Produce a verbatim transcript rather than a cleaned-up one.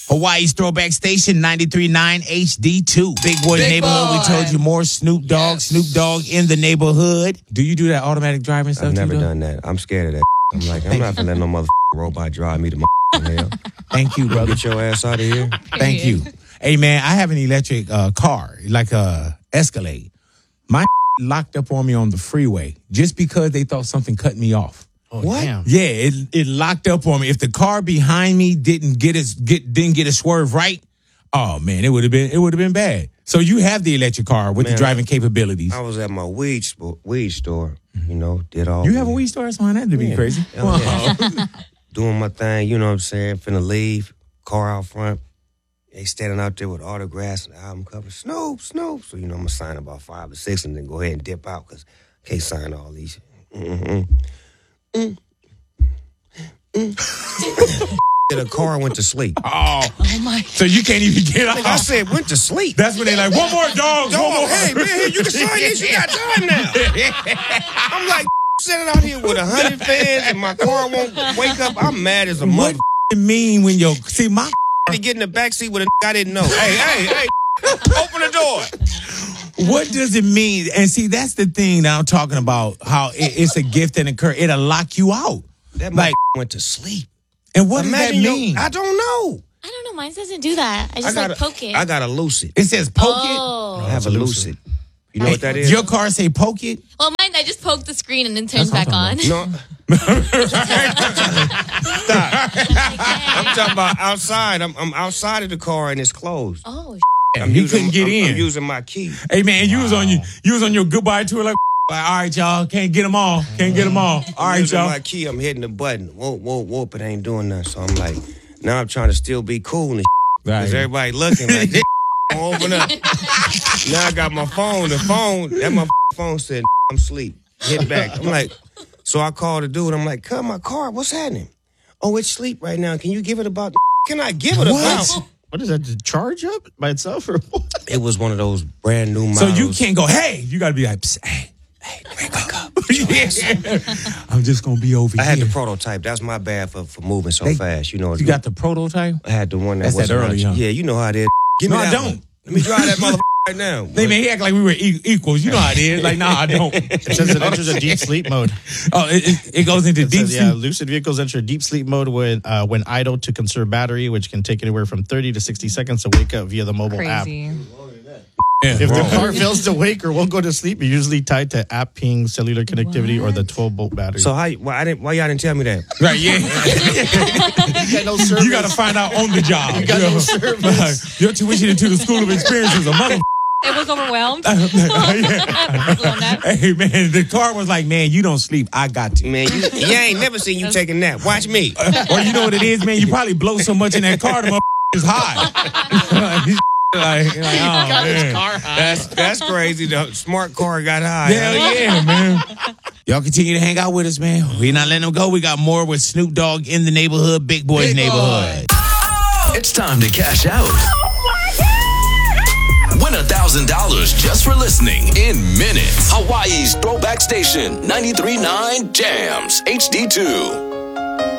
Hawaii's Throwback Station, ninety-three point nine H D two. Big Boy's Big Neighborhood. Boy. We told you more Snoop Dogg. Yes. Snoop Dogg in the neighborhood. Do you do that automatic driving stuff? I've never Tito? done that. I'm scared of that. I'm like, I'm not gonna let no motherfucking robot drive me to hell. Thank you, brother. Get your ass out of here. Thank you. Hey, man, I have an electric uh, car, like a Escalade. My locked up on me on the freeway just because they thought something cut me off. Oh, What? Damn. Yeah, it it locked up on me. If the car behind me didn't get its get didn't get a swerve right, oh man, it would have been it would have been bad. So you have the electric car with Man, the driving capabilities. I was at my weed sp- weed store, you know, did all. You have a weed store? That's fine. That'd be Yeah. crazy. Hell yeah. Doing my thing, you know what I'm saying? Finna leave, car out front. They standing out there with autographs and album covers. Snoop, Snoop. So, you know, I'm going to sign about five or six and then go ahead and dip out because I can't sign all these. Mm-hmm. Mm. Mm. The car went to sleep. Oh, Oh my. so you can't even get I off. said, went to sleep. That's when they like, one more dog, one Dog, more. hey, man, here, you can sign this. You got time now. I'm like, sitting out here with a hundred fans and my car won't wake up. I'm mad as a What mother. it mean when your see my To get in the backseat with a I didn't know. Hey, hey, hey, open the door. what does it mean? And see, that's the thing that I'm talking about. How it, it's a gift and a curse. It'll lock you out. That Like, like went to sleep. and what does that Imagine your- mean? I don't know. I don't know. Mine doesn't do that. I I just got like a, poke it. I got a lucid. It says poke oh. I have a lucid. You know what that is? Your car say poke it? Well, mine, I just poke the screen and then turns That's back what on. I'm No. Stop. I'm talking about outside. I'm, I'm outside of the car and it's closed. Oh, I'm He using, couldn't get I'm, in. I'm using my key. Hey man, you was on you you was on your goodbye tour like, like all right, y'all, can't get them all, can't get them all. All I'm right, using y'all. my key. I'm hitting the button. Whoop, whoop, whoop. It ain't doing nothing. So I'm like, now I'm trying to still be cool and because Right. everybody looking like, this won't open up. Now I got my phone. The phone, that my phone said, I'm asleep. Hit back. I'm like, so I called the dude. I'm like, cut my car. What's happening? Oh, it's sleep right now. Can you give it about? Can I give it What? about? What is that? To charge up by itself or what? It was one of those brand new models. So you can't go, hey, you gotta be like, Psst, hey, hey, wake up. Yeah. I'm just gonna be over I here. had the prototype. That's my bad for, for moving so They- fast. You know, You got the prototype? I had the one that That's was that early, huh? Yeah, you know how it is. Give me No, I that don't. one. Let me drive that motherfucker right now. They may act like we were e- equals. You know how it is. Like, nah, I don't. It says it enters a deep sleep mode. Oh, it, it, it goes into It deep says, yeah, sleep. lucid vehicles enter deep sleep mode when uh, when idle to conserve battery, which can take anywhere from thirty to sixty seconds to wake up via the mobile app. Crazy. Yeah, If the wrong. car fails to wake or won't go to sleep, you're usually tied to app ping, cellular connectivity, or the twelve volt battery. So how? Why, I didn't, why y'all didn't tell me that? Right, yeah. you got no service. You got to find out on the job. You got no service. Your tuition into the school of experience is a mother. It was overwhelmed. Hey, man, the car was like, man, you don't sleep. I got to. Man, you, you ain't never seen you take a nap. Watch me. Or you know what it is, man? You probably blow so much in that car, the mother is high. like, like, oh, man. That's that's crazy. The smart car got high. Hell yeah, man. Y'all continue to hang out with us, man. We not letting them go. We got more with Snoop Dogg in the neighborhood, Big Boy's Big Boy. neighborhood. It's time to cash out. Win one thousand dollars just for listening in minutes. Hawaii's Throwback Station, ninety-three point nine Jams, H D two.